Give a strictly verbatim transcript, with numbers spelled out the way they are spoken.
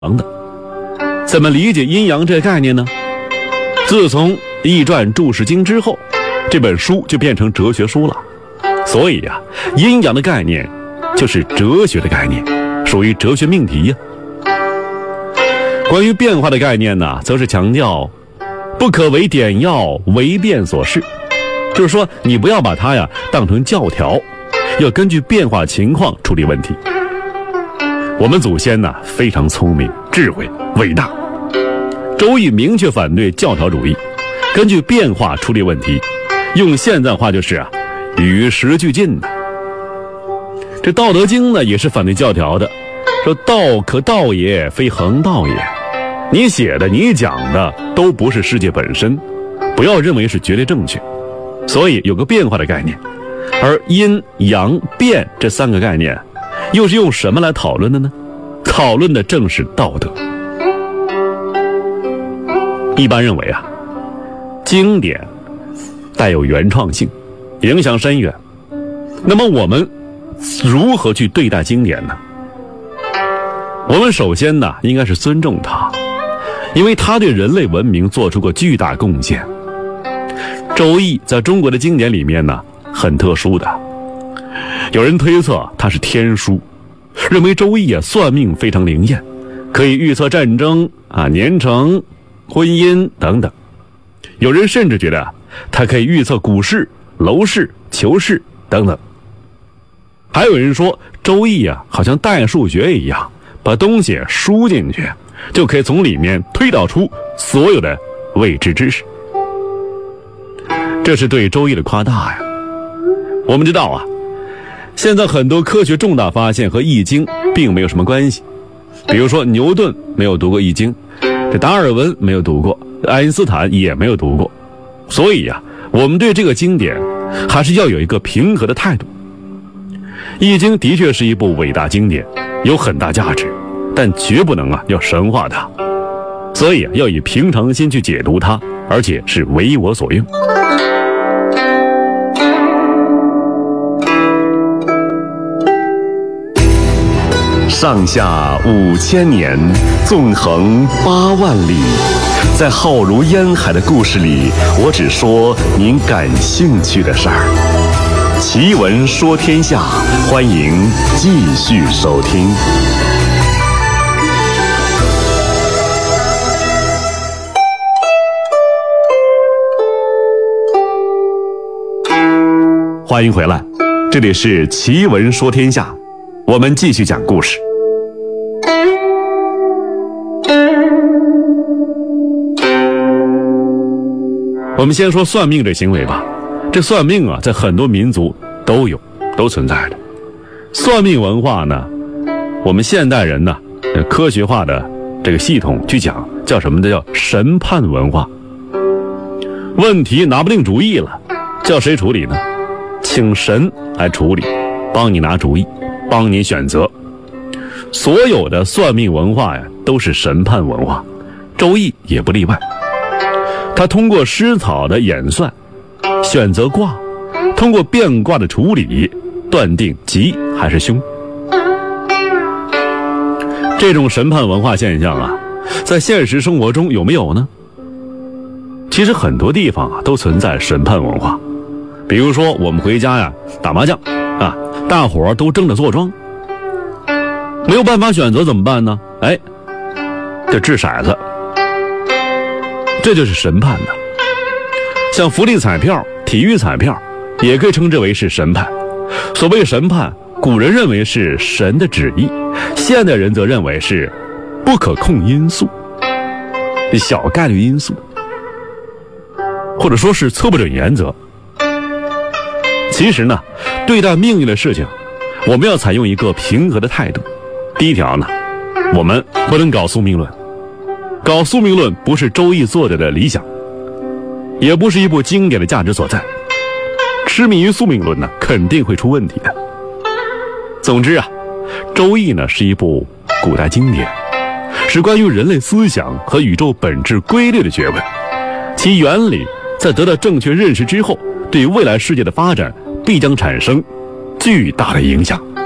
的。怎么理解阴阳这个概念呢？自从《易传注释经》之后，这本书就变成哲学书了。所以呀、啊，阴阳的概念就是哲学的概念，属于哲学命题呀。关于变化的概念呢，则是强调不可为点要，为变所适，就是说你不要把它呀当成教条，要根据变化情况处理问题。我们祖先呢非常聪明、智慧、伟大。周易明确反对教条主义，根据变化处理问题，用现在话就是啊，与时俱进的。这《道德经》呢也是反对教条的，说道可道也，非恒道也。你写的、你讲的都不是世界本身，不要认为是绝对正确。所以有个变化的概念，而阴阳变这三个概念又是用什么来讨论的呢？讨论的正是道德。一般认为啊，经典带有原创性，影响深远。那么我们如何去对待经典呢？我们首先呢，应该是尊重它，因为它对人类文明做出过巨大贡献。周易在中国的经典里面呢，很特殊的。有人推测它是天书，认为周易啊算命非常灵验，可以预测战争啊、年成、婚姻等等。有人甚至觉得它可以预测股市、楼市、球市等等。还有人说周易啊好像代数学一样，把东西输进去，就可以从里面推导出所有的未知知识。这是对周易的夸大呀。我们知道啊，现在很多科学重大发现和易经并没有什么关系。比如说牛顿没有读过易经，这达尔文没有读过，爱因斯坦也没有读过。所以呀、啊，我们对这个经典还是要有一个平和的态度。易经的确是一部伟大经典，有很大价值，但绝不能啊要神化它。所以啊，要以平常心去解读它，而且是为我所用。 上下五千年，纵横八万里，在浩如烟海的故事里，我只说您感兴趣的事儿。奇闻说天下，欢迎继续收听。欢迎回来，这里是奇闻说天下，我们继续讲故事。 我们先说算命这行为吧。这算命啊，在很多民族都有，都存在的。算命文化呢，我们现代人呢，科学化的这个系统去讲，叫什么的？叫审判文化。问题拿不定主意了，叫谁处理呢？请神来处理，帮你拿主意，帮你选择。所有的算命文化呀，都是审判文化，周易也不例外。他通过施草的演算，选择卦，通过变卦的处理，断定吉还是凶。这种审判文化现象啊，在现实生活中有没有呢？其实很多地方啊都存在审判文化。比如说我们回家呀打麻将啊，大伙儿都争着坐庄，没有办法选择怎么办呢？哎，这掷骰子，这就是审判的。像福利彩票、体育彩票也可以称之为是审判。所谓审判，古人认为是神的旨意，现代人则认为是不可控因素，小概率因素，或者说是测不准原则。其实呢，对待命运的事情，我们要采用一个平和的态度。第一条呢，我们不能搞宿命论。搞宿命论不是周易作者的理想，也不是一部经典的价值所在。痴迷于宿命论呢，肯定会出问题的。总之啊，周易呢是一部古代经典，是关于人类思想和宇宙本质规律的学问。其原理在得到正确认识之后，对未来世界的发展必将产生巨大的影响。